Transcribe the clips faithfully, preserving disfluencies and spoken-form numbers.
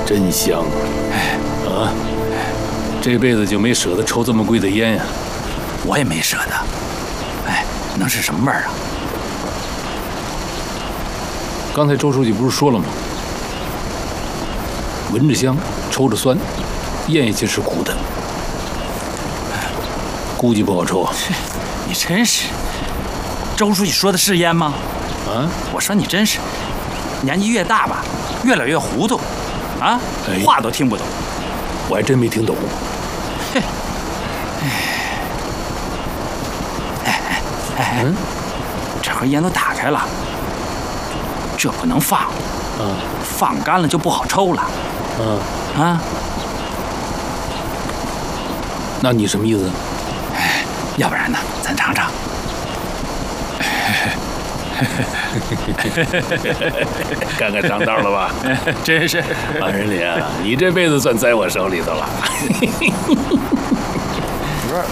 真香！哎啊，这辈子就没舍得抽这么贵的烟呀。 我也没舍得。哎，能是什么味儿啊？ 刚才周书记不是说了吗？闻着香，抽着酸，咽下去是苦的，估计不好抽啊。 你真是，周书记说的是烟吗？ 啊， 我说你真是，年纪越大吧，越来越糊涂，啊，哎、话都听不懂。 我还真没听懂。 嘿，哎，哎哎哎，嗯，这盒烟都打开了，这不能放， 啊， 放干了就不好抽了。 嗯啊， 那你什么意思？ 哎，要不然呢，咱尝尝。 看看上道了吧？ 真是， 王仁林啊，你这辈子算在我手里头了。 不是，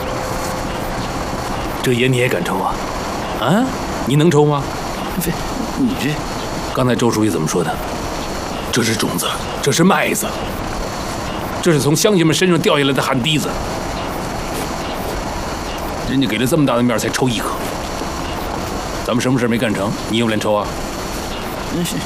这烟你也敢抽啊？啊，你能抽吗？ 这，你这， 刚才周书记怎么说的？这是种子，这是麦子，这是从乡亲们身上掉下来的汗滴子。人家给了这么大的面才抽一颗，咱们什么事没干成，你有脸抽啊？ 真是。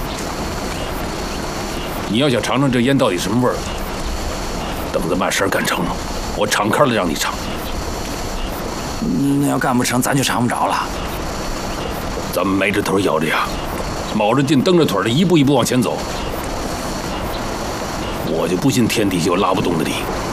你要想尝尝这烟到底什么味儿，等咱把事儿干成了，我敞开了让你尝。 那要干不成，咱就尝不着了。 咱们埋着头咬着牙，卯着劲蹬着腿的一步一步往前走，我就不信天底下有拉不动的力。